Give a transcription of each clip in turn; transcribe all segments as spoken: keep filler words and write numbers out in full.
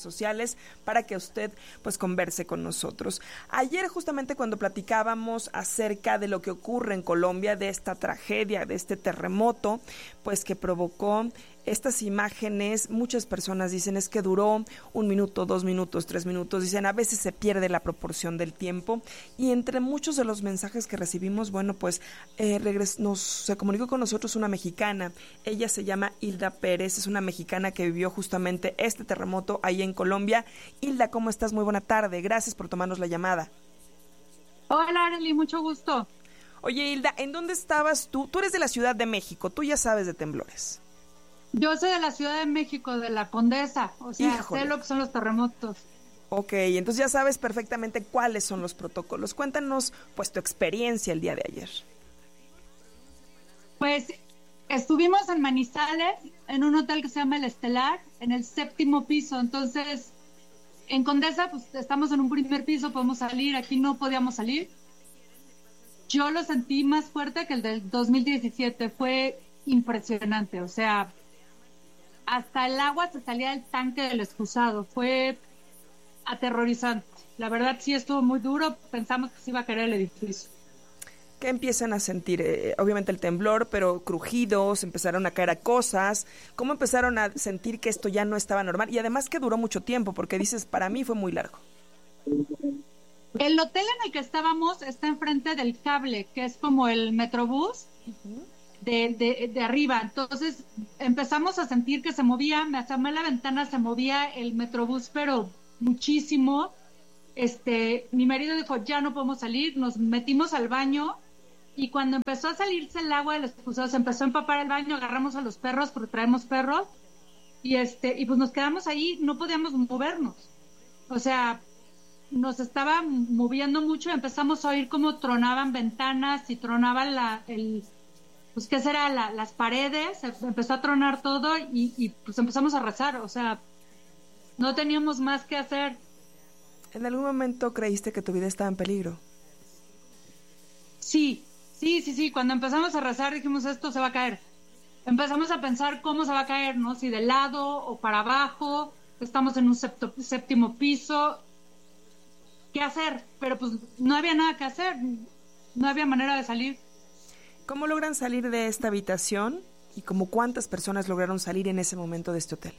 sociales para que usted pues converse con nosotros. Ayer justamente cuando platicábamos acerca de lo que ocurre en Colombia, de esta tragedia, de este terremoto, pues que provocó estas imágenes, muchas personas dicen es que duró un minuto, dos minutos, tres minutos, dicen a veces se pierde la proporción del tiempo, y entre muchos de los mensajes que recibimos, bueno, pues eh, regres- nos se comunicó con nosotros una mexicana. Ella se llama Hilda Pérez, es una mexicana que vivió justamente este terremoto ahí en Colombia. Hilda, ¿cómo estás? Muy buena tarde, gracias por tomarnos la llamada. Hola, Arely, mucho gusto. Oye, Hilda, ¿en dónde estabas tú? Tú eres de la Ciudad de México, tú ya sabes de temblores. Yo soy de la Ciudad de México, de la Condesa, o sea, Híjole. sé lo que son los terremotos. Ok, entonces ya sabes perfectamente cuáles son los protocolos. Cuéntanos, pues, tu experiencia el día de ayer. Pues estuvimos en Manizales, en un hotel que se llama El Estelar, en el séptimo piso. Entonces, en Condesa, pues estamos en un primer piso, podemos salir, aquí no podíamos salir. Yo lo sentí más fuerte que el del dos mil diecisiete, fue impresionante, o sea, hasta el agua se salía del tanque del excusado, fue aterrorizante. La verdad sí estuvo muy duro, pensamos que se iba a caer el edificio. ¿Qué empiezan a sentir? Eh, obviamente el temblor, pero crujidos, empezaron a caer cosas. ¿Cómo empezaron a sentir que esto ya no estaba normal? Y además que duró mucho tiempo, porque dices, para mí fue muy largo. El hotel en el que estábamos está enfrente del cable, que es como el Metrobús. Uh-huh. De, de, de arriba, entonces empezamos a sentir que se movía, me asomé a la ventana, se movía el Metrobús, pero muchísimo. Este, mi marido dijo, ya no podemos salir, nos metimos al baño, y cuando empezó a salirse el agua del excusado, se empezó a empapar el baño, agarramos a los perros, porque traemos perros, y este, y pues nos quedamos ahí, no podíamos movernos, o sea, nos estaba moviendo mucho, y empezamos a oír cómo tronaban ventanas, y tronaban la, el pues qué será, la, las paredes, empezó a tronar todo y, y pues empezamos a rezar, o sea, no teníamos más que hacer. ¿En algún momento creíste que tu vida estaba en peligro? Sí, sí, sí, sí, cuando empezamos a rezar dijimos esto se va a caer. Empezamos a pensar cómo se va a caer, ¿no? Si de lado o para abajo, estamos en un septo, séptimo piso, ¿qué hacer? Pero pues no había nada que hacer, no había manera de salir. ¿Cómo logran salir de esta habitación y como cuántas personas lograron salir en ese momento de este hotel?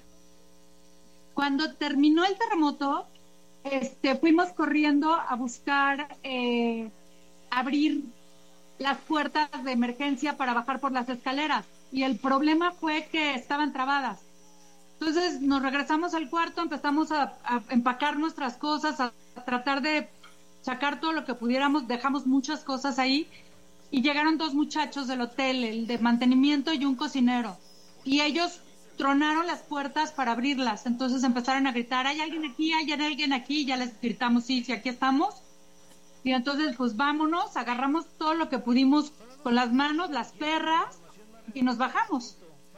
Cuando terminó el terremoto, este, fuimos corriendo a buscar eh, abrir las puertas de emergencia para bajar por las escaleras, y el problema fue que estaban trabadas. Entonces nos regresamos al cuarto, empezamos a, a empacar nuestras cosas, a, a tratar de sacar todo lo que pudiéramos, dejamos muchas cosas ahí. Y llegaron dos muchachos del hotel, el de mantenimiento y un cocinero. Y ellos tronaron las puertas para abrirlas. Entonces empezaron a gritar, ¿hay alguien aquí? ¿Hay alguien aquí? Y ya les gritamos, sí, sí, aquí estamos. Y entonces, pues vámonos, agarramos todo lo que pudimos con las manos, las perras, y nos bajamos.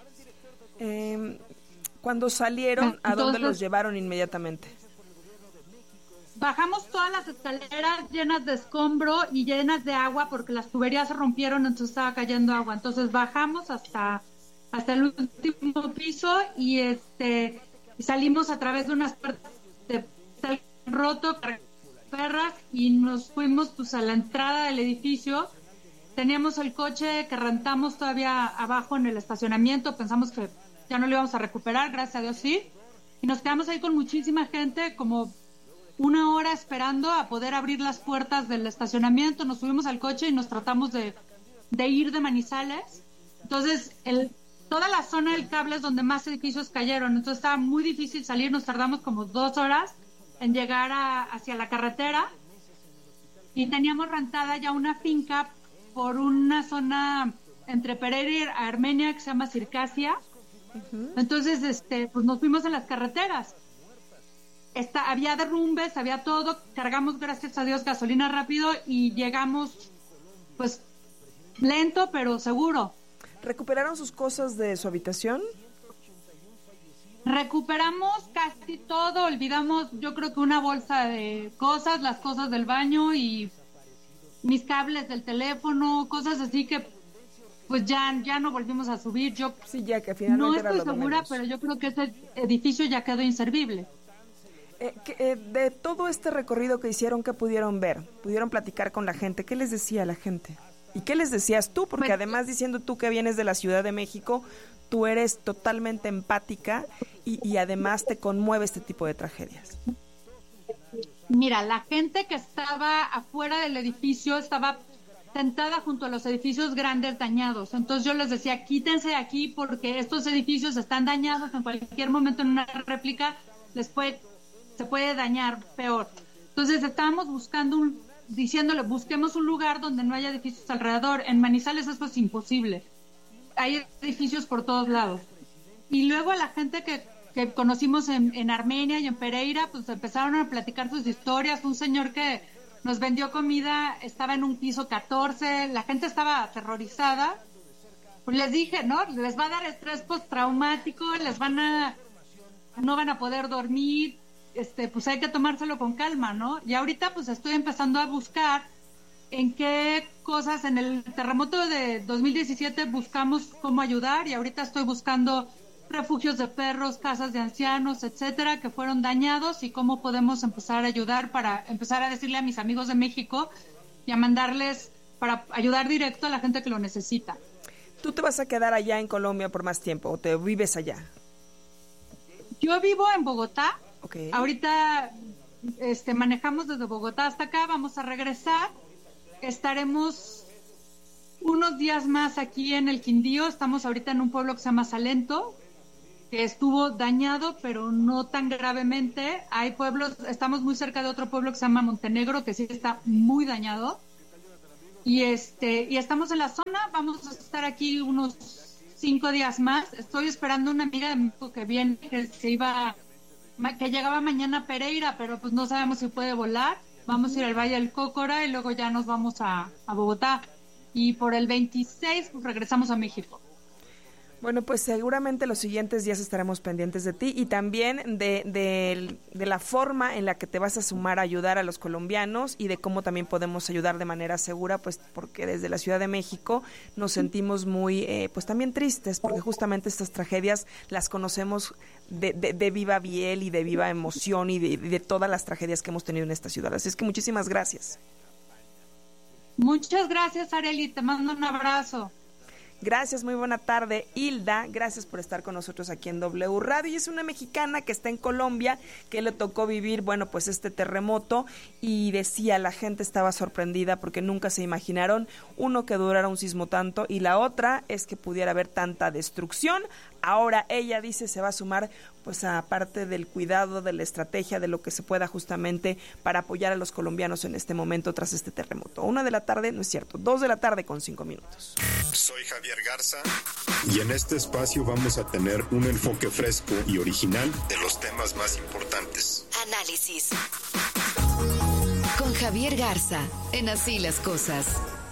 Eh, cuando salieron, entonces, ¿a dónde los llevaron inmediatamente? Bajamos todas las escaleras llenas de escombro y llenas de agua porque las tuberías se rompieron, entonces estaba cayendo agua. Entonces bajamos hasta, hasta el último piso y este y salimos a través de unas puertas de metal roto, perras, y nos fuimos pues a la entrada del edificio. Teníamos el coche que rentamos todavía abajo en el estacionamiento, pensamos que ya no lo íbamos a recuperar, gracias a Dios sí. Y nos quedamos ahí con muchísima gente, como una hora esperando a poder abrir las puertas del estacionamiento. Nos subimos al coche y nos tratamos de, de ir de Manizales. Entonces, el, toda la zona del cable es donde más edificios cayeron. Entonces, estaba muy difícil salir. Nos tardamos como dos horas en llegar a, hacia la carretera. Y teníamos rentada ya una finca por una zona entre Pereira y Armenia que se llama Circasia. Uh-huh. Entonces, este, pues nos fuimos en las carreteras. Está, había derrumbes, había todo, cargamos gracias a Dios gasolina rápido y llegamos pues lento pero seguro. ¿Recuperaron sus cosas de su habitación? Recuperamos casi todo, olvidamos yo creo que una bolsa de cosas, las cosas del baño y mis cables del teléfono, cosas así que pues ya, ya no volvimos a subir. Yo sí, ya que finalmente no era estoy lo segura, menos. Pero yo creo que ese edificio ya quedó inservible. Eh, que, eh, de todo este recorrido que hicieron, ¿qué pudieron ver? ¿Pudieron platicar con la gente? ¿Qué les decía la gente? ¿Y qué les decías tú? Porque además, diciendo tú que vienes de la Ciudad de México, tú eres totalmente empática y, y además te conmueve este tipo de tragedias. Mira, la gente que estaba afuera del edificio estaba sentada junto a los edificios grandes dañados. Entonces yo les decía, quítense de aquí porque estos edificios están dañados. En cualquier momento en una réplica les puede, se puede dañar peor. Entonces estábamos buscando un, diciéndole, busquemos un lugar donde no haya edificios alrededor. En Manizales esto es imposible. Hay edificios por todos lados. Y luego la gente que, que conocimos en, en Armenia y en Pereira, pues empezaron a platicar sus historias. Un señor que nos vendió comida estaba en un piso catorce, la gente estaba aterrorizada. Pues les dije, ¿no? Les va a dar estrés postraumático, les van a, no van a poder dormir, este, pues hay que tomárselo con calma, ¿no? Y ahorita pues estoy empezando a buscar en qué cosas, en el terremoto de dos mil diecisiete buscamos cómo ayudar y ahorita estoy buscando refugios de perros, casas de ancianos, etcétera, que fueron dañados y cómo podemos empezar a ayudar para empezar a decirle a mis amigos de México y a mandarles para ayudar directo a la gente que lo necesita. ¿Tú te vas a quedar allá en Colombia por más tiempo o te vives allá? Yo vivo en Bogotá. Okay. Ahorita este, manejamos desde Bogotá hasta acá, vamos a regresar. Estaremos unos días más aquí en el Quindío. Estamos ahorita en un pueblo que se llama Salento, que estuvo dañado, pero no tan gravemente. Hay pueblos, estamos muy cerca de otro pueblo que se llama Montenegro, que sí está muy dañado. Y este, y estamos en la zona, vamos a estar aquí unos cinco días más. Estoy esperando una amiga de México que viene, que se iba, que llegaba mañana a Pereira, pero pues no sabemos si puede volar. Vamos a ir al Valle del Cócora y luego ya nos vamos a, a Bogotá. Y por el veintiséis pues, regresamos a México. Bueno, pues seguramente los siguientes días estaremos pendientes de ti y también de, de, de la forma en la que te vas a sumar a ayudar a los colombianos y de cómo también podemos ayudar de manera segura, pues porque desde la Ciudad de México nos sentimos muy, eh, pues también tristes, porque justamente estas tragedias las conocemos de, de, de viva piel y de viva emoción y de, de todas las tragedias que hemos tenido en esta ciudad. Así es que muchísimas gracias. Muchas gracias, Arely, te mando un abrazo. Gracias, muy buena tarde, Hilda. Gracias por estar con nosotros aquí en W Radio. Y es una mexicana que está en Colombia, que le tocó vivir, bueno, pues este terremoto y decía, la gente estaba sorprendida porque nunca se imaginaron, uno, que durara un sismo tanto y la otra es que pudiera haber tanta destrucción. Ahora ella dice se va a sumar pues a parte del cuidado, de la estrategia, de lo que se pueda justamente para apoyar a los colombianos en este momento tras este terremoto. Una de la tarde, no es cierto, dos de la tarde con cinco minutos. Soy Javier Garza y en este espacio vamos a tener un enfoque fresco y original de los temas más importantes. Análisis con Javier Garza en Así las Cosas.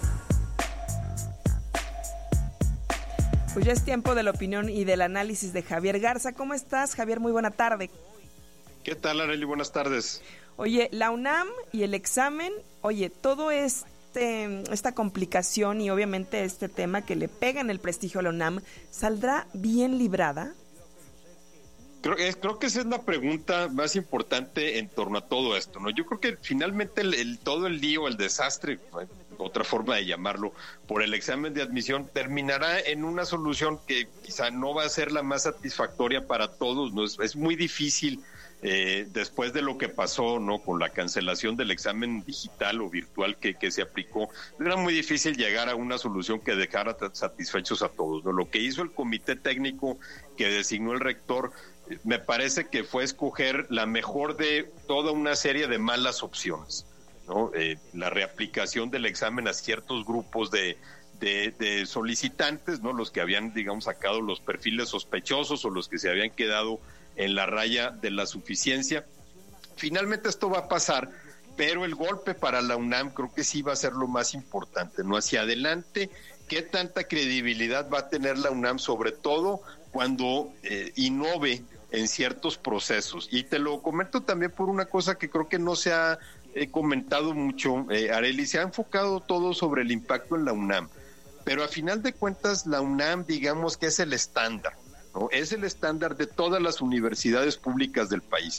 Pues ya es tiempo de la opinión y del análisis de Javier Garza. ¿Cómo estás, Javier? Muy buena tarde. ¿Qué tal, Arely? Buenas tardes. Oye, la UNAM y el examen, oye, todo este, esta complicación y obviamente este tema que le pega en el prestigio a la UNAM, ¿saldrá bien librada? Creo, eh, creo que esa es la pregunta más importante en torno a todo esto, ¿no? Yo creo que finalmente el, el, todo el lío, el desastre, otra forma de llamarlo, por el examen de admisión terminará en una solución que quizá no va a ser la más satisfactoria para todos, ¿no? Es, es muy difícil eh, después de lo que pasó, ¿no? Con la cancelación del examen digital o virtual que, que se aplicó, era muy difícil llegar a una solución que dejara satisfechos a todos, ¿no? Lo que hizo el comité técnico que designó el rector me parece que fue escoger la mejor de toda una serie de malas opciones, ¿no? Eh, la reaplicación del examen a ciertos grupos de, de, de solicitantes, ¿no? Los que habían, digamos, sacado los perfiles sospechosos o los que se habían quedado en la raya de la suficiencia. Finalmente esto va a pasar, pero el golpe para la UNAM creo que sí va a ser lo más importante, ¿no? Hacia adelante, ¿qué tanta credibilidad va a tener la UNAM, sobre todo cuando eh, innove en ciertos procesos? Y te lo comento también por una cosa que creo que no se ha eh, comentado mucho, eh, Arely, se ha enfocado todo sobre el impacto en la UNAM, pero a final de cuentas la UNAM, digamos que es el estándar, ¿no? Es el estándar de todas las universidades públicas del país.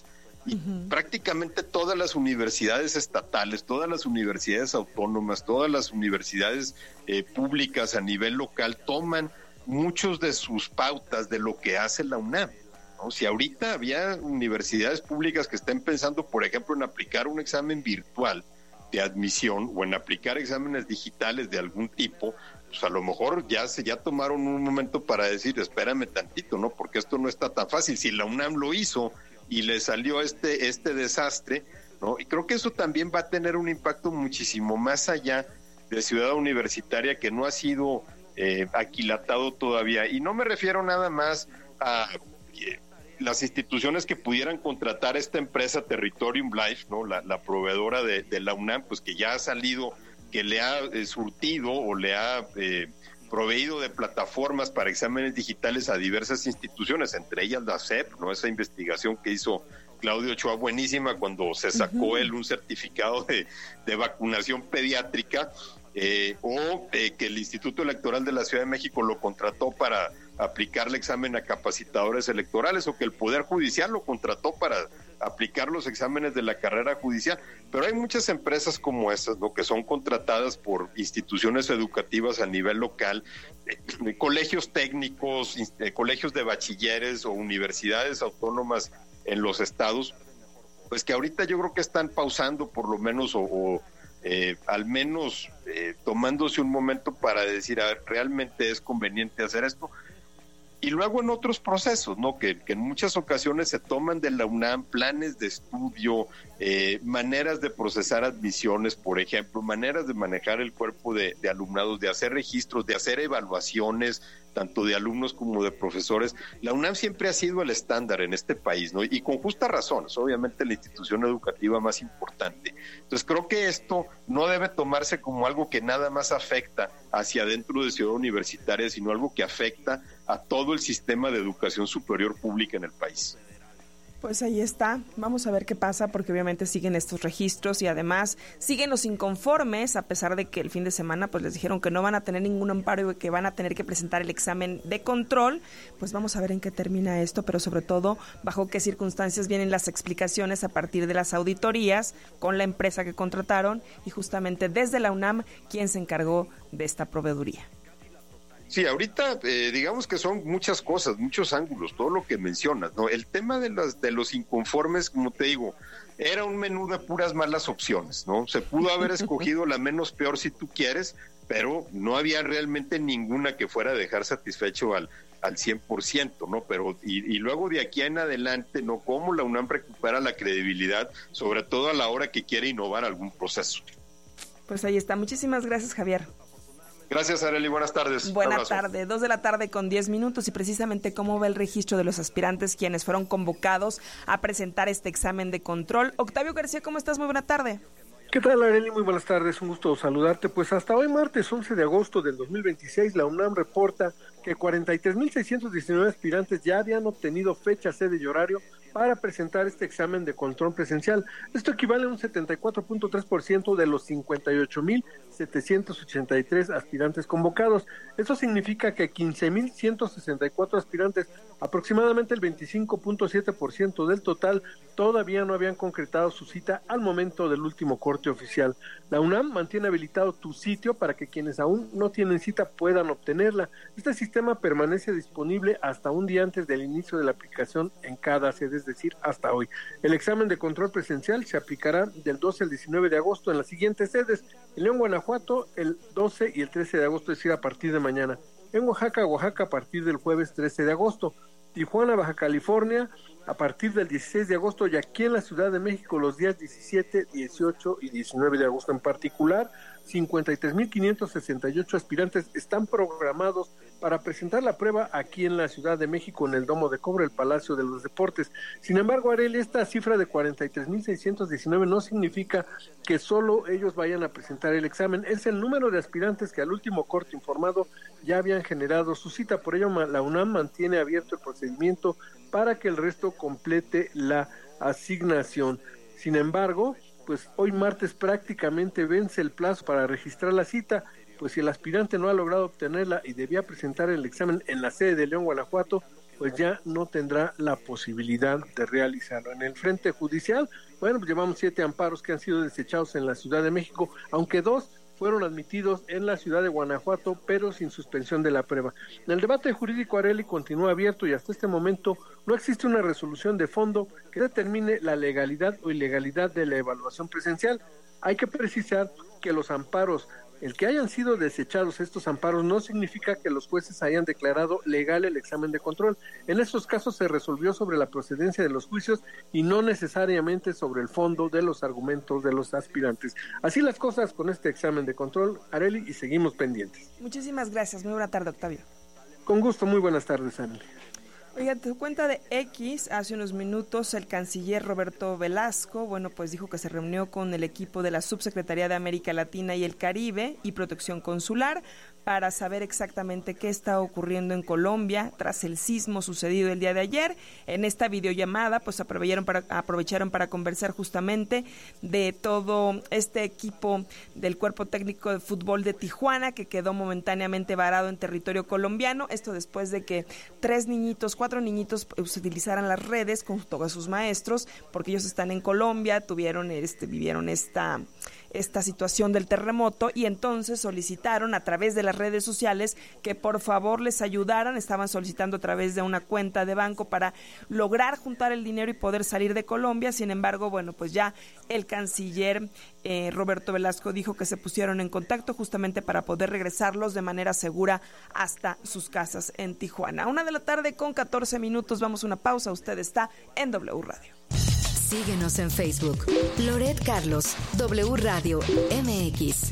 Y uh-huh. prácticamente todas las universidades estatales, todas las universidades autónomas, todas las universidades eh, públicas a nivel local toman muchos de sus pautas de lo que hace la UNAM, ¿no? Si ahorita había universidades públicas que estén pensando, por ejemplo, en aplicar un examen virtual de admisión o en aplicar exámenes digitales de algún tipo, pues a lo mejor ya se ya tomaron un momento para decir, espérame tantito, ¿no? Porque esto no está tan fácil. Si la UNAM lo hizo y le salió este este desastre, ¿no? Y creo que eso también va a tener un impacto muchísimo más allá de Ciudad Universitaria, que no ha sido eh, aquilatado todavía. Y no me refiero nada más a eh, las instituciones que pudieran contratar esta empresa Territorium Life, ¿no? La, la proveedora de, de la UNAM, pues que ya ha salido, que le ha eh, surtido o le ha eh, proveído de plataformas para exámenes digitales a diversas instituciones, entre ellas la C E P, ¿no? Esa investigación que hizo Claudio Ochoa, buenísima, cuando se sacó uh-huh. él un certificado de, de vacunación pediátrica, eh, o eh, que el Instituto Electoral de la Ciudad de México lo contrató para aplicarle examen a capacitadores electorales, o que el Poder Judicial lo contrató para aplicar los exámenes de la carrera judicial. Pero hay muchas empresas como esas, ¿no? Que son contratadas por instituciones educativas a nivel local, eh, colegios técnicos, eh, colegios de bachilleres o universidades autónomas en los estados, pues que ahorita yo creo que están pausando por lo menos o, o eh, al menos eh, tomándose un momento para decir, a ver, ¿realmente es conveniente hacer esto? Y luego en otros procesos, ¿no? Que, que en muchas ocasiones se toman de la UNAM planes de estudio, eh, maneras de procesar admisiones, por ejemplo, maneras de manejar el cuerpo de, de alumnados, de hacer registros, de hacer evaluaciones, tanto de alumnos como de profesores. La UNAM siempre ha sido el estándar en este país, ¿no? Y con justas razones, obviamente la institución educativa más importante. Entonces creo que esto no debe tomarse como algo que nada más afecta hacia adentro de Ciudad Universitaria, sino algo que afecta a todo el sistema de educación superior pública en el país. Pues ahí está, vamos a ver qué pasa, porque obviamente siguen estos registros y además siguen los inconformes, a pesar de que el fin de semana pues les dijeron que no van a tener ningún amparo y que van a tener que presentar el examen de control. Pues vamos a ver en qué termina esto, pero sobre todo bajo qué circunstancias vienen las explicaciones a partir de las auditorías con la empresa que contrataron y justamente desde la UNAM quien se encargó de esta proveeduría. Sí, ahorita eh, digamos que son muchas cosas, muchos ángulos, todo lo que mencionas, ¿no? El tema de los, de los inconformes, como te digo, era un menú de puras malas opciones, ¿no? Se pudo haber escogido la menos peor si tú quieres, pero no había realmente ninguna que fuera a dejar satisfecho al, al cien por ciento, ¿no? Pero y, y luego de aquí en adelante, ¿no? Cómo la UNAM recupera la credibilidad, sobre todo a la hora que quiere innovar algún proceso. Pues ahí está. Muchísimas gracias, Javier. Gracias, Arely. Buenas tardes. Buenas tardes. Dos de la tarde con diez minutos y precisamente cómo va el registro de los aspirantes quienes fueron convocados a presentar este examen de control. Octavio García, ¿cómo estás? Muy buena tarde. ¿Qué tal, Arely? Muy buenas tardes, un gusto saludarte. Pues hasta hoy, martes once de agosto del dos mil veintiséis, la UNAM reporta que cuarenta y tres mil seiscientos diecinueve aspirantes ya habían obtenido fecha, sede y horario para presentar este examen de control presencial. Esto equivale a un setenta y cuatro punto tres por ciento de los cincuenta y ocho mil setecientos ochenta y tres aspirantes convocados. Eso significa que quince mil ciento sesenta y cuatro aspirantes, aproximadamente el veinticinco punto siete por ciento del total, todavía no habían concretado su cita al momento del último corte oficial. La UNAM mantiene habilitado tu sitio para que quienes aún no tienen cita puedan obtenerla. Este sistema permanece disponible hasta un día antes del inicio de la aplicación en cada sede, es decir, hasta hoy. El examen de control presencial se aplicará del doce al diecinueve de agosto en las siguientes sedes: en León, Guanajuato, el doce y el trece de agosto, es decir, a partir de mañana; en Oaxaca, Oaxaca, a partir del jueves trece de agosto; Tijuana, Baja California, a partir del dieciséis de agosto, y aquí en la Ciudad de México los días diecisiete, dieciocho y diecinueve de agosto. En particular, cincuenta y tres mil quinientos sesenta y ocho aspirantes están programados para presentar la prueba aquí en la Ciudad de México, en el Domo de Cobre, el Palacio de los Deportes. Sin embargo, Arely, esta cifra de cuarenta y tres mil seiscientos diecinueve no significa que solo ellos vayan a presentar el examen. Es el número de aspirantes que al último corte informado ya habían generado su cita. Por ello, la UNAM mantiene abierto el procedimiento para que el resto complete la asignación. Sin embargo, pues hoy martes prácticamente vence el plazo para registrar la cita, pues si el aspirante no ha logrado obtenerla y debía presentar el examen en la sede de León, Guanajuato, pues ya no tendrá la posibilidad de realizarlo. En el frente judicial, bueno, pues llevamos siete amparos que han sido desechados en la Ciudad de México, aunque dos fueron admitidos en la ciudad de Guanajuato, pero sin suspensión de la prueba. El debate jurídico, Arely, continúa abierto y hasta este momento no existe una resolución de fondo que determine la legalidad o ilegalidad de la evaluación presencial. Hay que precisar que los amparos, el que hayan sido desechados estos amparos no significa que los jueces hayan declarado legal el examen de control. En estos casos se resolvió sobre la procedencia de los juicios y no necesariamente sobre el fondo de los argumentos de los aspirantes. Así las cosas con este examen de control, Arely, y seguimos pendientes. Muchísimas gracias. Muy buena tarde, Octavio. Con gusto. Muy buenas tardes, Arely. Oiga, tu cuenta de X, hace unos minutos el canciller Roberto Velasco, bueno, pues dijo que se reunió con el equipo de la Subsecretaría de América Latina y el Caribe y Protección Consular para saber exactamente qué está ocurriendo en Colombia tras el sismo sucedido el día de ayer. En esta videollamada, pues aprovecharon para, aprovecharon para conversar justamente de todo este equipo del Cuerpo Técnico de Fútbol de Tijuana que quedó momentáneamente varado en territorio colombiano. Esto después de que tres niñitos, cuatro niñitos pues, utilizaran las redes con todos sus maestros, porque ellos están en Colombia, tuvieron este, vivieron esta... esta situación del terremoto y entonces solicitaron a través de las redes sociales que por favor les ayudaran, estaban solicitando a través de una cuenta de banco para lograr juntar el dinero y poder salir de Colombia. Sin embargo, bueno, pues ya el canciller eh, Roberto Velasco dijo que se pusieron en contacto justamente para poder regresarlos de manera segura hasta sus casas en Tijuana. Una de la tarde con catorce minutos, vamos a una pausa, usted está en W Radio. Síguenos en Facebook. Loret Carlos, W Radio M X.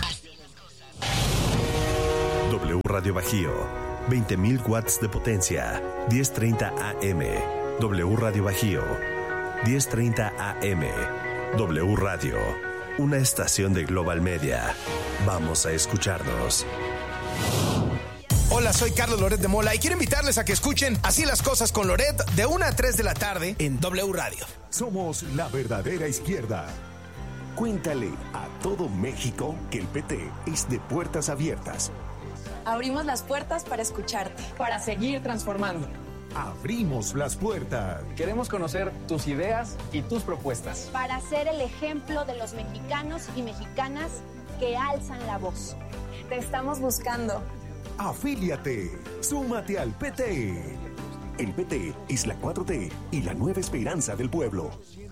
W Radio Bajío, veinte mil watts de potencia, diez treinta A M. W Radio Bajío, diez treinta A M. W Radio, una estación de Global Media. Vamos a escucharnos. Hola, soy Carlos Loret de Mola y quiero invitarles a que escuchen Así las Cosas con Loret de una a tres de la tarde en W Radio. Somos la verdadera izquierda. Cuéntale a todo México que el P T es de puertas abiertas. Abrimos las puertas para escucharte. Para seguir transformando. Abrimos las puertas. Queremos conocer tus ideas y tus propuestas. Para ser el ejemplo de los mexicanos y mexicanas que alzan la voz. Te estamos buscando. Afíliate, súmate al P T. El P T es la cuatro T y la nueva esperanza del pueblo.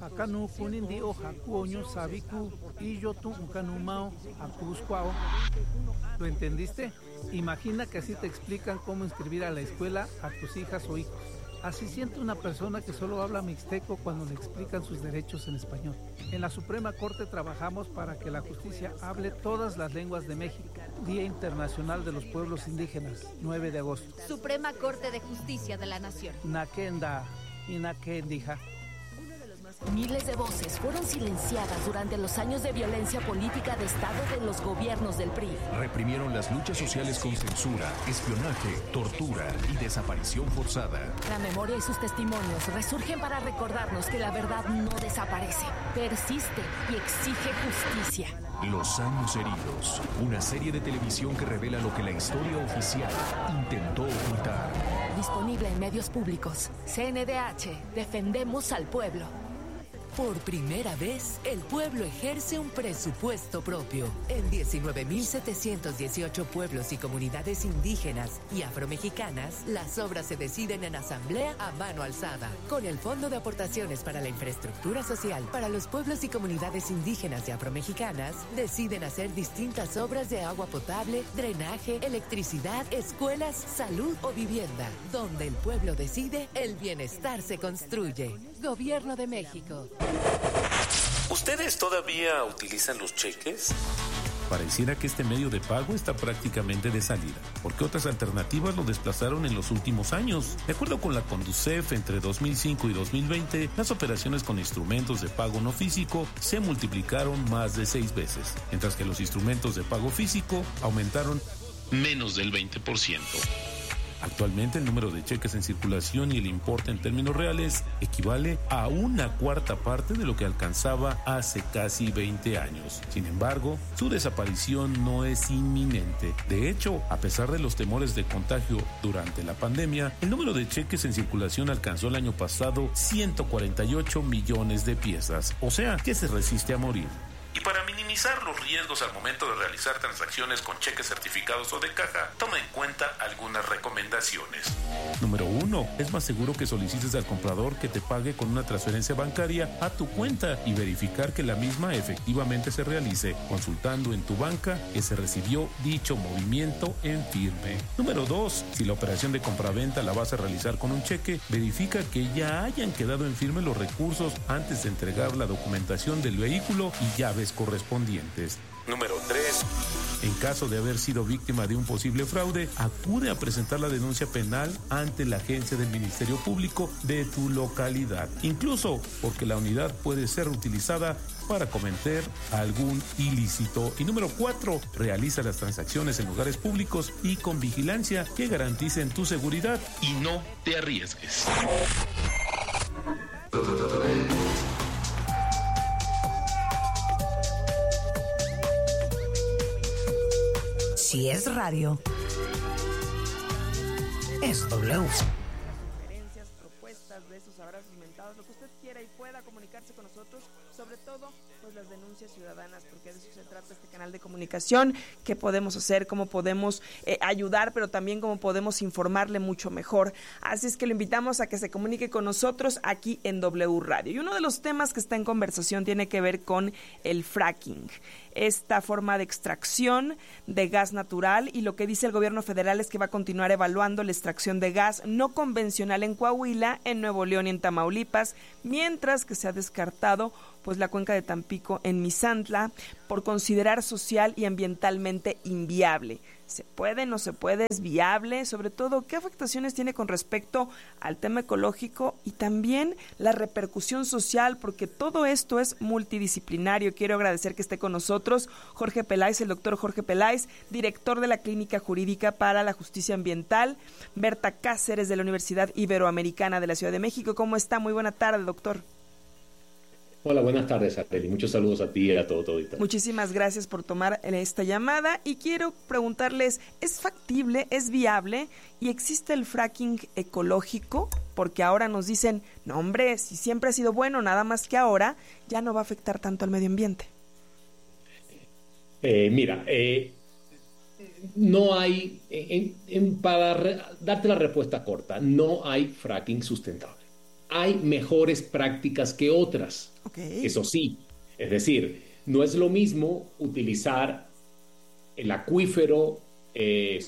¿Lo entendiste? Imagina que así te explican cómo inscribir a la escuela a tus hijas o hijos. Así siente una persona que solo habla mixteco cuando le explican sus derechos en español. En la Suprema Corte trabajamos para que la justicia hable todas las lenguas de México. Día Internacional de los Pueblos Indígenas, nueve de agosto. Suprema Corte de Justicia de la Nación. Nakenda y Nakendija. Miles de voces fueron silenciadas durante los años de violencia política de Estado de los gobiernos del P R I. Reprimieron las luchas sociales con censura, espionaje, tortura y desaparición forzada. La memoria y sus testimonios resurgen para recordarnos que la verdad no desaparece, persiste y exige justicia. Los años heridos, una serie de televisión que revela lo que la historia oficial intentó ocultar. Disponible en medios públicos. C N D H, defendemos al pueblo. Por primera vez, el pueblo ejerce un presupuesto propio. En diecinueve mil setecientos dieciocho pueblos y comunidades indígenas y afromexicanas, las obras se deciden en asamblea a mano alzada. Con el Fondo de Aportaciones para la Infraestructura Social para los pueblos y comunidades indígenas y afromexicanas, deciden hacer distintas obras de agua potable, drenaje, electricidad, escuelas, salud o vivienda. Donde el pueblo decide, el bienestar se construye. Gobierno de México. ¿Ustedes todavía utilizan los cheques? Pareciera que este medio de pago está prácticamente de salida, porque otras alternativas lo desplazaron en los últimos años. De acuerdo con la Conducef, entre dos mil cinco y dos mil veinte, las operaciones con instrumentos de pago no físico se multiplicaron más de seis veces, mientras que los instrumentos de pago físico aumentaron menos del veinte por ciento. Actualmente el número de cheques en circulación y el importe en términos reales equivale a una cuarta parte de lo que alcanzaba hace casi veinte años. Sin embargo, su desaparición no es inminente. De hecho, a pesar de los temores de contagio durante la pandemia, el número de cheques en circulación alcanzó el año pasado ciento cuarenta y ocho millones de piezas, o sea, que se resiste a morir. Y para minimizar los riesgos al momento de realizar transacciones con cheques certificados o de caja, toma en cuenta algunas recomendaciones. Número uno, es más seguro que solicites al comprador que te pague con una transferencia bancaria a tu cuenta y verificar que la misma efectivamente se realice, consultando en tu banca que se recibió dicho movimiento en firme. Número dos, si la operación de compraventa la vas a realizar con un cheque, verifica que ya hayan quedado en firme los recursos antes de entregar la documentación del vehículo y llaves correspondientes. Número tres. En caso de haber sido víctima de un posible fraude, acude a presentar la denuncia penal ante la agencia del Ministerio Público de tu localidad, incluso porque la unidad puede ser utilizada para cometer algún ilícito. Y número cuatro, realiza las transacciones en lugares públicos y con vigilancia que garanticen tu seguridad y no te arriesgues. Si es radio, es W. Sugerencias, propuestas, besos, abrazos mentados, lo que usted quiera y pueda comunicarse con nosotros, sobre todo pues las denuncias ciudadanas, porque de eso se trata este canal de comunicación, qué podemos hacer, cómo podemos eh, ayudar, pero también cómo podemos informarle mucho mejor. Así es que lo invitamos a que se comunique con nosotros aquí en W Radio. Y uno de los temas que está en conversación tiene que ver con el fracking, esta forma de extracción de gas natural, y lo que dice el gobierno federal es que va a continuar evaluando la extracción de gas no convencional en Coahuila, en Nuevo León y en Tamaulipas, mientras que se ha descartado pues la cuenca de Tampico en Misantla por considerar social y ambientalmente inviable. ¿Se puede, no se puede? ¿Es viable? Sobre todo, ¿qué afectaciones tiene con respecto al tema ecológico y también la repercusión social? Porque todo esto es multidisciplinario. Quiero agradecer que esté con nosotros Jorge Peláez, el doctor Jorge Peláez, director de la Clínica Jurídica para la Justicia Ambiental, Berta Cáceres de la Universidad Iberoamericana de la Ciudad de México. ¿Cómo está? Muy buena tarde, doctor. Hola, buenas tardes, Arely. Muchos saludos a ti y a todo, todo y todo. Muchísimas gracias por tomar esta llamada y quiero preguntarles, ¿es factible, es viable y existe el fracking ecológico? Porque ahora nos dicen, no hombre, si siempre ha sido bueno, nada más que ahora ya no va a afectar tanto al medio ambiente. Eh, mira, eh, no hay, en, en, para re, darte la respuesta corta, no hay fracking sustentable. Hay mejores prácticas que otras. Okay. Eso sí, es decir, no es lo mismo utilizar el acuífero eh,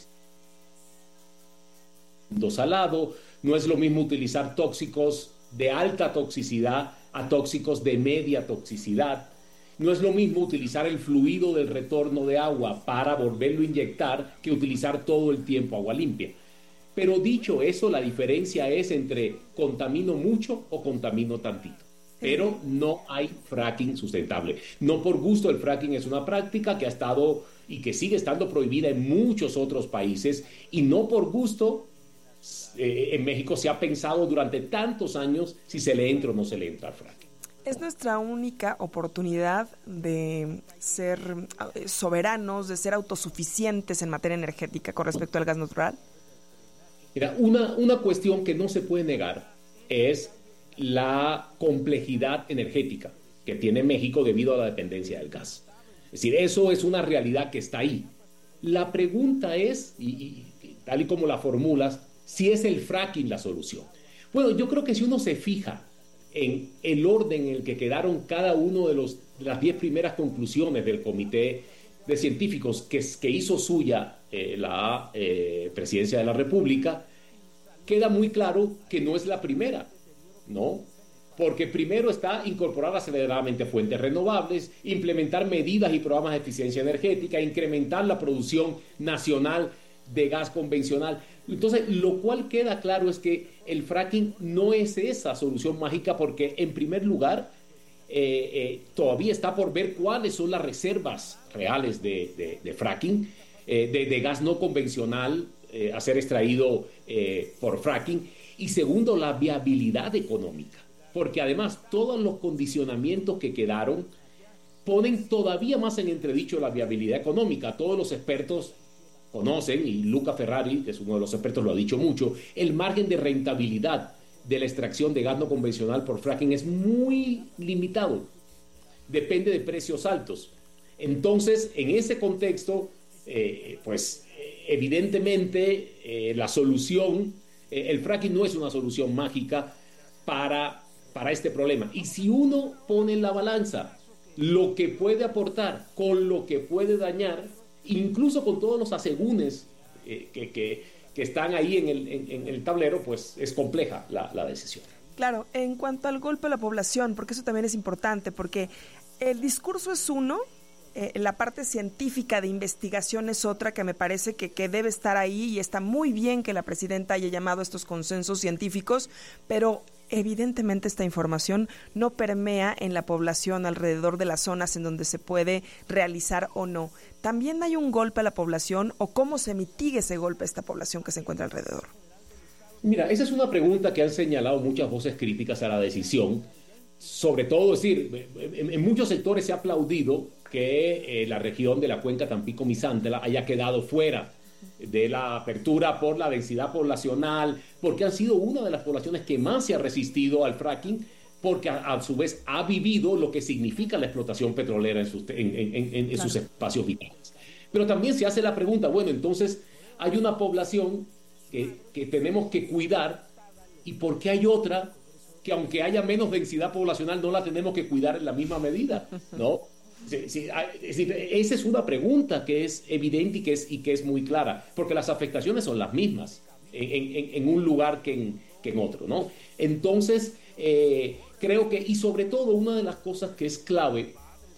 salado, no es lo mismo utilizar tóxicos de alta toxicidad a tóxicos de media toxicidad, no es lo mismo utilizar el fluido del retorno de agua para volverlo a inyectar que utilizar todo el tiempo agua limpia. Pero dicho eso, la diferencia es entre contamino mucho o contamino tantito. Pero no hay fracking sustentable. No por gusto, el fracking es una práctica que ha estado y que sigue estando prohibida en muchos otros países. Y no por gusto, eh, en México se ha pensado durante tantos años si se le entra o no se le entra al fracking. ¿Es nuestra única oportunidad de ser soberanos, de ser autosuficientes en materia energética con respecto al gas natural? Mira, una, una cuestión que no se puede negar es la complejidad energética que tiene México debido a la dependencia del gas. Es decir, eso es una realidad que está ahí. La pregunta es, y, y, y tal y como la formulas, si es el fracking la solución. Bueno, yo creo que si uno se fija en el orden en el que quedaron cada uno de, los, de las diez primeras conclusiones del comité de científicos que, que hizo suya eh, la eh, presidencia de la República, queda muy claro que no es la primera, ¿no? Porque primero está incorporar aceleradamente fuentes renovables, implementar medidas y programas de eficiencia energética, incrementar la producción nacional de gas convencional. Entonces, lo cual queda claro es que el fracking no es esa solución mágica porque, en primer lugar, Eh, eh, todavía está por ver cuáles son las reservas reales de, de, de fracking, eh, de, de gas no convencional eh, a ser extraído eh, por fracking. Y segundo, la viabilidad económica, porque además todos los condicionamientos que quedaron ponen todavía más en entredicho la viabilidad económica. Todos los expertos conocen, y Luca Ferrari, que es uno de los expertos, lo ha dicho mucho, el margen de rentabilidad de la extracción de gas no convencional por fracking es muy limitado. Depende de precios altos. Entonces, en ese contexto, eh, pues evidentemente eh, la solución, eh, el fracking no es una solución mágica para, para este problema. Y si uno pone en la balanza lo que puede aportar con lo que puede dañar, incluso con todos los asegúnes eh, que, que, que están ahí en el, en, en el tablero, pues es compleja la, la decisión. Claro, en cuanto al golpe a la población, porque eso también es importante, porque el discurso es uno, eh, la parte científica de investigación es otra, que me parece que, que debe estar ahí, y está muy bien que la presidenta haya llamado a estos consensos científicos, pero evidentemente esta información no permea en la población alrededor de las zonas en donde se puede realizar o no. ¿También hay un golpe a la población, o cómo se mitiga ese golpe a esta población que se encuentra alrededor? Mira, esa es una pregunta que han señalado muchas voces críticas a la decisión. Sobre todo, es decir, en, en muchos sectores se ha aplaudido que eh, la región de la cuenca Tampico-Misantla haya quedado fuera de la apertura por la densidad poblacional, porque han sido una de las poblaciones que más se ha resistido al fracking, porque a, a su vez ha vivido lo que significa la explotación petrolera en sus, en, en, en, en claro. sus espacios vitales. Pero también se hace la pregunta, bueno, entonces hay una población que, que tenemos que cuidar, ¿y por qué hay otra que aunque haya menos densidad poblacional no la tenemos que cuidar en la misma medida? ¿No? Sí, sí, es decir, esa es una pregunta que es evidente y que es, y que es muy clara, porque las afectaciones son las mismas en, en, en un lugar que en, que en otro, ¿no? Entonces, eh, creo que, y sobre todo, una de las cosas que es clave,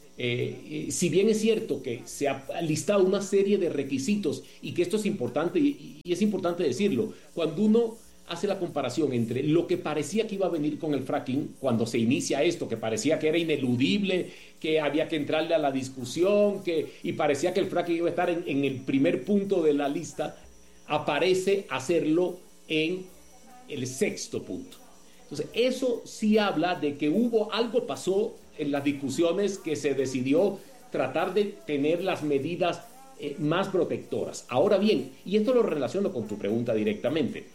eh, si bien es cierto que se ha listado una serie de requisitos, y que esto es importante, y, y es importante decirlo, cuando uno hace la comparación entre lo que parecía que iba a venir con el fracking cuando se inicia esto, que parecía que era ineludible, que había que entrarle a la discusión, que, y parecía que el fracking iba a estar en, en el primer punto de la lista, aparece hacerlo en el sexto punto. Entonces, eso sí habla de que hubo algo pasó en las discusiones, que se decidió tratar de tener las medidas eh, más protectoras. Ahora bien, y esto lo relaciono con tu pregunta directamente,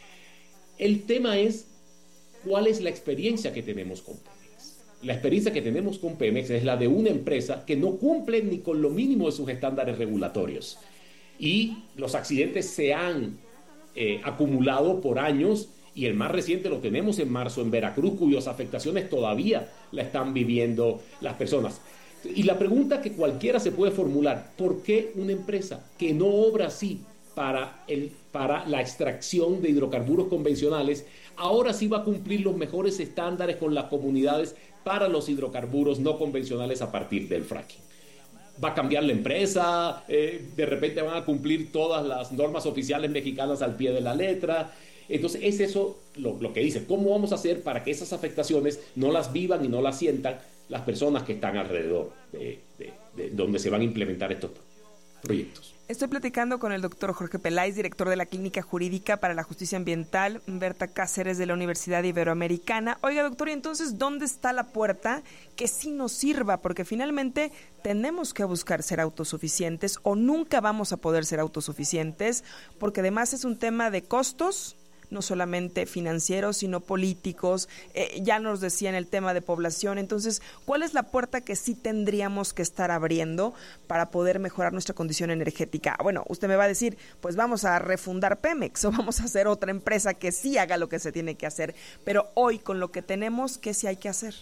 el tema es cuál es la experiencia que tenemos con Pemex. La experiencia que tenemos con Pemex es la de una empresa que no cumple ni con lo mínimo de sus estándares regulatorios. Y los accidentes se han eh, acumulado por años, y el más reciente lo tenemos en marzo en Veracruz, cuyas afectaciones todavía la están viviendo las personas. Y la pregunta que cualquiera se puede formular, ¿por qué una empresa que no obra así para, el, para la extracción de hidrocarburos convencionales, ahora sí va a cumplir los mejores estándares con las comunidades para los hidrocarburos no convencionales a partir del fracking? ¿Va a cambiar la empresa? Eh, ¿De repente van a cumplir todas las normas oficiales mexicanas al pie de la letra? Entonces es eso lo, lo que dice. ¿Cómo vamos a hacer para que esas afectaciones no las vivan y no las sientan las personas que están alrededor de, de, de donde se van a implementar estos proyectos? Estoy platicando con el doctor Jorge Peláez, director de la Clínica Jurídica para la Justicia Ambiental, Berta Cáceres, de la Universidad Iberoamericana. Oiga, doctor, ¿y entonces dónde está la puerta que sí nos sirva? Porque finalmente tenemos que buscar ser autosuficientes, o nunca vamos a poder ser autosuficientes, porque además es un tema de costos, no solamente financieros, sino políticos. Eh, ya nos decían el tema de población. Entonces, ¿cuál es la puerta que sí tendríamos que estar abriendo para poder mejorar nuestra condición energética? Bueno, usted me va a decir, pues vamos a refundar Pemex, o vamos a hacer otra empresa que sí haga lo que se tiene que hacer. Pero hoy, con lo que tenemos, ¿qué sí hay que hacer?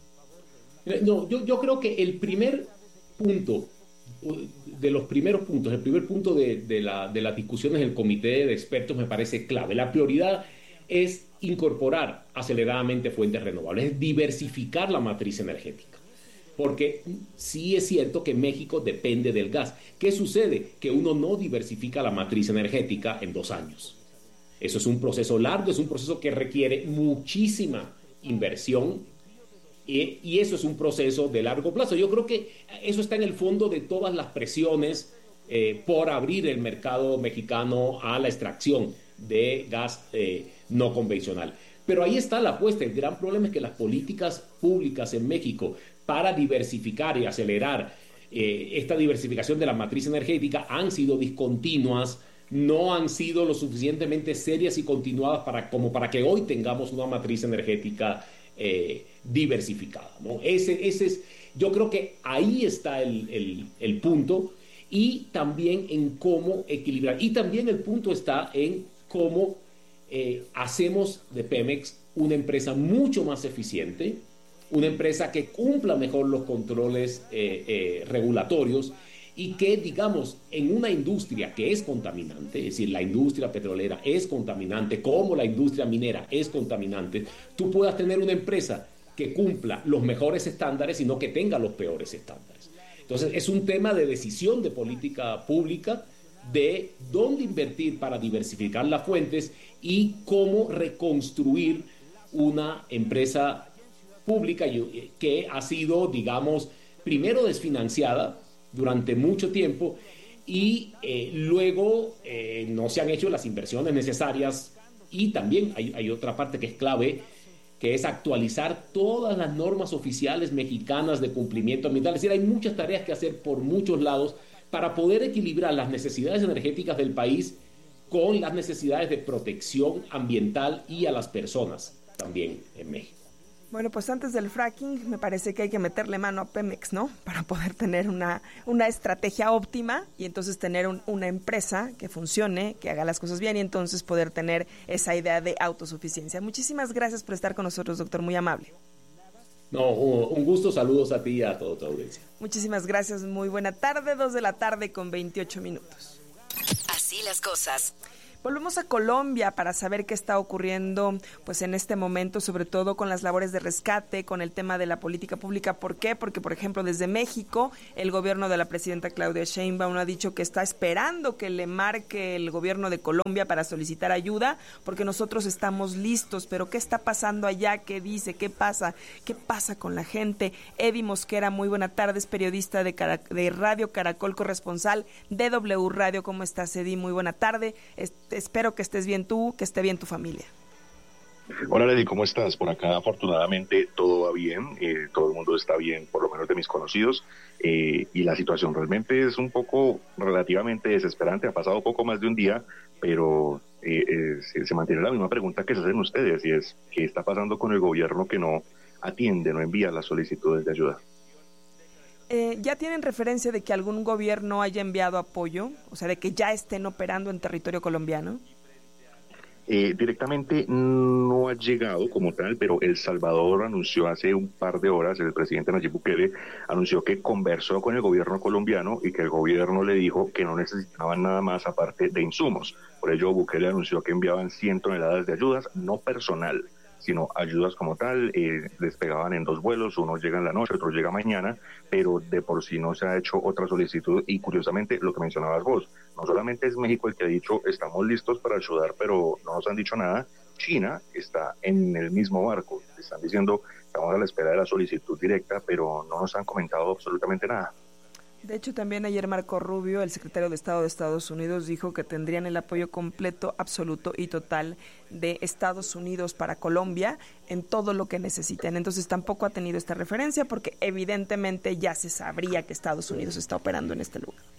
No, yo, yo creo que el primer punto, de los primeros puntos, el primer punto de, de, la, de las discusiones del comité de expertos me parece clave. La prioridad es incorporar aceleradamente fuentes renovables, es diversificar la matriz energética. Porque sí es cierto que México depende del gas. ¿Qué sucede? Que uno no diversifica la matriz energética en dos años. Eso es un proceso largo, es un proceso que requiere muchísima inversión, y, y eso es un proceso de largo plazo. Yo creo que eso está en el fondo de todas las presiones eh, por abrir el mercado mexicano a la extracción de gas eh, no convencional. Pero ahí está la apuesta. El gran problema es que las políticas públicas en México para diversificar y acelerar eh, esta diversificación de la matriz energética han sido discontinuas, no han sido lo suficientemente serias y continuadas para, como para que hoy tengamos una matriz energética eh, diversificada, ¿no? Ese, ese es, yo creo que ahí está el, el, el punto, y también en cómo equilibrar. Y también el punto está en cómo eh, hacemos de Pemex una empresa mucho más eficiente, una empresa que cumpla mejor los controles eh, eh, regulatorios, y que, digamos, en una industria que es contaminante, es decir, la industria petrolera es contaminante, como la industria minera es contaminante, tú puedas tener una empresa que cumpla los mejores estándares y no que tenga los peores estándares. Entonces, es un tema de decisión de política pública, de dónde invertir para diversificar las fuentes y cómo reconstruir una empresa pública que ha sido, digamos, primero desfinanciada durante mucho tiempo y eh, luego eh, no se han hecho las inversiones necesarias, y también hay, hay otra parte que es clave, que es actualizar todas las normas oficiales mexicanas de cumplimiento ambiental. Es decir, hay muchas tareas que hacer por muchos lados para poder equilibrar las necesidades energéticas del país con las necesidades de protección ambiental y a las personas también en México. Bueno, pues antes del fracking me parece que hay que meterle mano a Pemex, ¿no? Para poder tener una, una estrategia óptima y entonces tener un, una empresa que funcione, que haga las cosas bien, y entonces poder tener esa idea de autosuficiencia. Muchísimas gracias por estar con nosotros, doctor, muy amable. No, un gusto, saludos a ti y a toda tu audiencia. Muchísimas gracias, muy buena tarde, dos de la tarde con veintiocho minutos. Así las cosas. Volvemos a Colombia para saber qué está ocurriendo pues en este momento, sobre todo con las labores de rescate, con el tema de la política pública. ¿Por qué? Porque, por ejemplo, desde México, el gobierno de la presidenta Claudia Sheinbaum ha dicho que está esperando que le marque el gobierno de Colombia para solicitar ayuda, porque nosotros estamos listos. Pero ¿qué está pasando allá? ¿Qué dice? ¿Qué pasa? ¿Qué pasa con la gente? Eddie Mosquera, muy buena tarde, es periodista de, Cara- de Radio Caracol, corresponsal de W Radio. ¿Cómo estás, Eddie? Muy buena tarde. Este, Espero que estés bien tú, que esté bien tu familia. Hola, Lady, ¿cómo estás? Por acá, afortunadamente, todo va bien, eh, todo el mundo está bien, por lo menos de mis conocidos, eh, y la situación realmente es un poco relativamente desesperante. Ha pasado poco más de un día, pero eh, eh, se, se mantiene la misma pregunta que se hacen ustedes, y es, ¿qué está pasando con el gobierno que no atiende, no envía las solicitudes de ayuda? Eh, ¿Ya tienen referencia de que algún gobierno haya enviado apoyo? O sea, de que ya estén operando en territorio colombiano. Eh, directamente no ha llegado como tal, pero El Salvador anunció hace un par de horas, el presidente Nayib Bukele anunció que conversó con el gobierno colombiano y que el gobierno le dijo que no necesitaban nada más aparte de insumos. Por ello, Bukele anunció que enviaban cien toneladas de ayudas, no personal, sino ayudas como tal. Eh, despegaban en dos vuelos, uno llega en la noche, otro llega mañana, pero de por sí no se ha hecho otra solicitud. Y curiosamente, lo que mencionabas vos, no solamente es México el que ha dicho estamos listos para ayudar, pero no nos han dicho nada. China está en el mismo barco, están diciendo estamos a la espera de la solicitud directa, pero no nos han comentado absolutamente nada. De hecho, también ayer Marco Rubio, el secretario de Estado de Estados Unidos, dijo que tendrían el apoyo completo, absoluto y total de Estados Unidos para Colombia en todo lo que necesiten. Entonces tampoco ha tenido esta referencia porque evidentemente ya se sabría que Estados Unidos está operando en este lugar.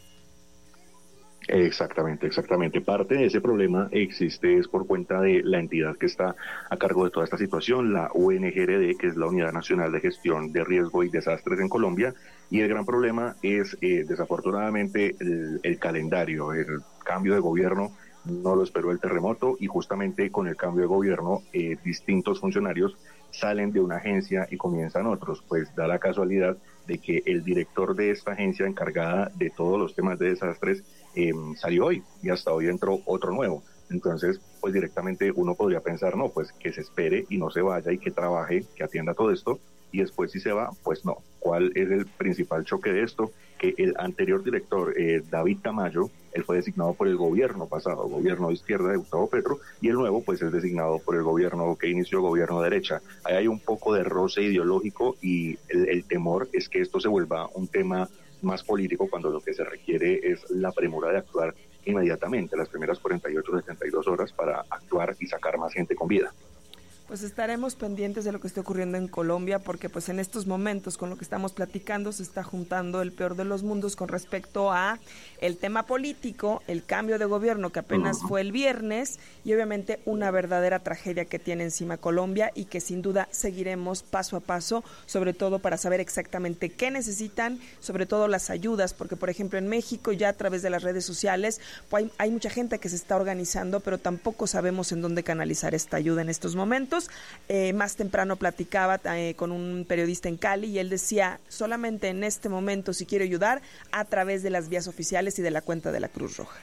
Exactamente, exactamente. Parte de ese problema existe es por cuenta de la entidad que está a cargo de toda esta situación, la U N G R D, que es la Unidad Nacional de Gestión de Riesgo y Desastres en Colombia, y el gran problema es eh, desafortunadamente el, el calendario, el cambio de gobierno no lo esperó el terremoto, y justamente con el cambio de gobierno eh, distintos funcionarios salen de una agencia y comienzan otros. Pues da la casualidad de que el director de esta agencia encargada de todos los temas de desastres eh, salió hoy, y hasta hoy entró otro nuevo. Entonces, pues directamente uno podría pensar, no, pues que se espere y no se vaya y que trabaje, que atienda todo esto, y después si se va, pues no. ¿Cuál es el principal choque de esto? Que el anterior director, eh, David Tamayo, él fue designado por el gobierno pasado, gobierno de izquierda de Gustavo Petro, y el nuevo pues es designado por el gobierno que inició, gobierno de derecha. Ahí hay un poco de roce ideológico, y el, el temor es que esto se vuelva un tema más político cuando lo que se requiere es la premura de actuar inmediatamente, las primeras cuarenta y ocho, setenta y dos horas para actuar y sacar más gente con vida. Pues estaremos pendientes de lo que esté ocurriendo en Colombia, porque pues en estos momentos con lo que estamos platicando se está juntando el peor de los mundos con respecto a el tema político, el cambio de gobierno que apenas fue el viernes y obviamente una verdadera tragedia que tiene encima Colombia y que sin duda seguiremos paso a paso, sobre todo para saber exactamente qué necesitan, sobre todo las ayudas, porque por ejemplo en México ya a través de las redes sociales pues hay, hay mucha gente que se está organizando, pero tampoco sabemos en dónde canalizar esta ayuda en estos momentos. Eh, más temprano platicaba eh, con un periodista en Cali y él decía, solamente en este momento si quiero ayudar a través de las vías oficiales y de la cuenta de la Cruz Roja.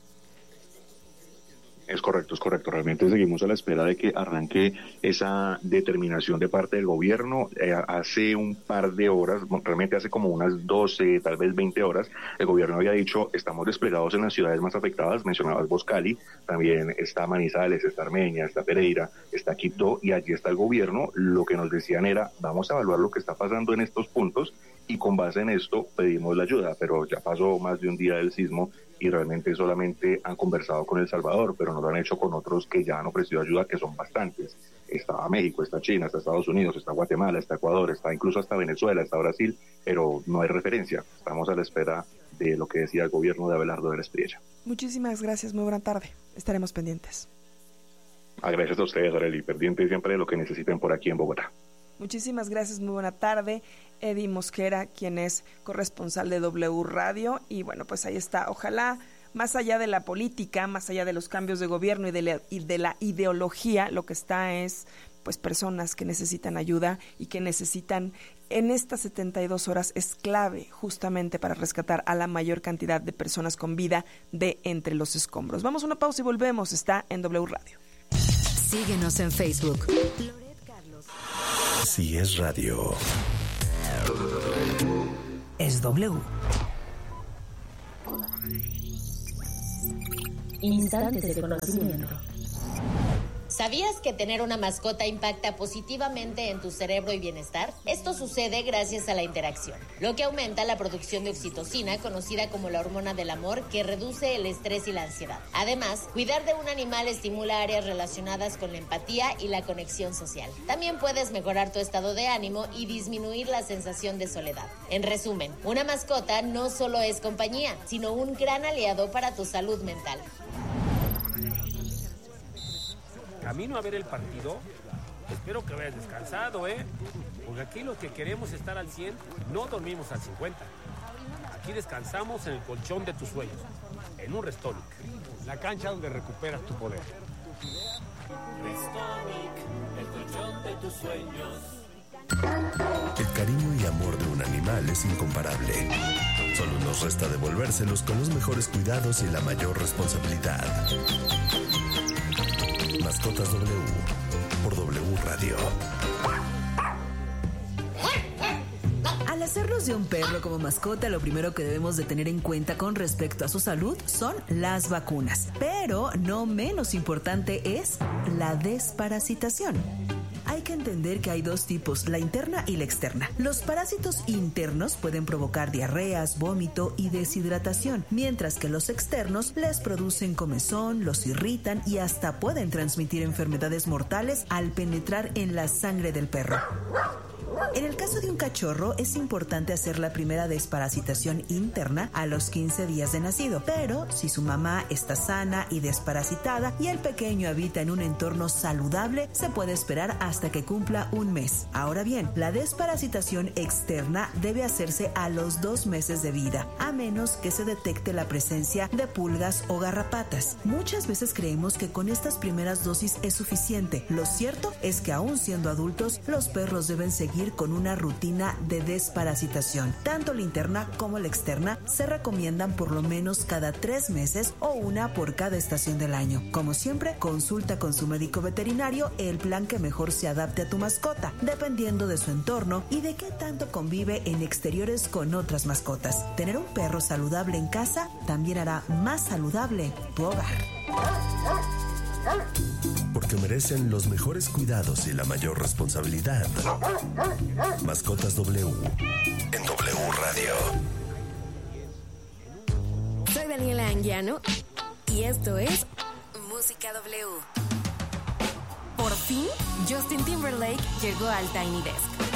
Es correcto, es correcto. Realmente seguimos a la espera de que arranque esa determinación de parte del gobierno. Eh, hace un par de horas, realmente hace como unas doce, tal vez veinte horas, el gobierno había dicho, estamos desplegados en las ciudades más afectadas, mencionabas vos Cali, también está Manizales, está Armenia, está Pereira, está Quibdó, y allí está el gobierno. Lo que nos decían era, vamos a evaluar lo que está pasando en estos puntos y con base en esto pedimos la ayuda, pero ya pasó más de un día del sismo y realmente solamente han conversado con El Salvador, pero no lo han hecho con otros que ya han ofrecido ayuda, que son bastantes. Está México, está China, está Estados Unidos, está Guatemala, está Ecuador, está incluso hasta Venezuela, está Brasil, pero no hay referencia. Estamos a la espera de lo que decía el gobierno de Abelardo de la Espriella. Muchísimas gracias, muy buena tarde. Estaremos pendientes. Ah, gracias a ustedes, Arely, pendientes siempre de lo que necesiten por aquí en Bogotá. Muchísimas gracias, muy buena tarde. Eddie Mosquera, quien es corresponsal de W Radio, y bueno, pues ahí está. Ojalá, más allá de la política, más allá de los cambios de gobierno y de la, y de la ideología, lo que está es pues personas que necesitan ayuda y que necesitan, en estas setenta y dos horas es clave justamente para rescatar a la mayor cantidad de personas con vida de entre los escombros. Vamos a una pausa y volvemos. Está en W Radio. Síguenos en Facebook. Si es radio, es W. Instantes de conocimiento. ¿Sabías que tener una mascota impacta positivamente en tu cerebro y bienestar? Esto sucede gracias a la interacción, lo que aumenta la producción de oxitocina, conocida como la hormona del amor, que reduce el estrés y la ansiedad. Además, cuidar de un animal estimula áreas relacionadas con la empatía y la conexión social. También puedes mejorar tu estado de ánimo y disminuir la sensación de soledad. En resumen, una mascota no solo es compañía, sino un gran aliado para tu salud mental. Camino a ver el partido, espero que vayas descansado, ¿eh? Porque aquí los que queremos estar al cien, no dormimos al cincuenta. Aquí descansamos en el colchón de tus sueños, en un Restonic, la cancha donde recuperas tu poder. Restonic, el colchón de tus sueños. El cariño y amor de un animal es incomparable. Solo nos resta devolvérselos con los mejores cuidados y la mayor responsabilidad. Mascotas W por W Radio. Al hacernos de un perro como mascota, lo primero que debemos de tener en cuenta con respecto a su salud son las vacunas. Pero no menos importante es la desparasitación. Hay que entender que hay dos tipos, la interna y la externa. Los parásitos internos pueden provocar diarreas, vómito y deshidratación, mientras que los externos les producen comezón, los irritan y hasta pueden transmitir enfermedades mortales al penetrar en la sangre del perro. En el caso de un cachorro es importante hacer la primera desparasitación interna a los quince días de nacido, pero si su mamá está sana y desparasitada y el pequeño habita en un entorno saludable, se puede esperar hasta que cumpla un mes. Ahora bien, la desparasitación externa debe hacerse a los dos meses de vida, a menos que se detecte la presencia de pulgas o garrapatas. Muchas veces creemos que con estas primeras dosis es suficiente. Lo cierto es que aún siendo adultos, los perros deben seguir con una rutina de desparasitación. Tanto la interna como la externa se recomiendan por lo menos cada tres meses o una por cada estación del año. Como siempre, consulta con su médico veterinario el plan que mejor se adapte a tu mascota, dependiendo de su entorno y de qué tanto convive en exteriores con otras mascotas. Tener un perro saludable en casa también hará más saludable tu hogar. Porque merecen los mejores cuidados y la mayor responsabilidad. Mascotas W en W Radio. Daniela Anguiano y esto es Música W. Por fin, Justin Timberlake llegó al Tiny Desk.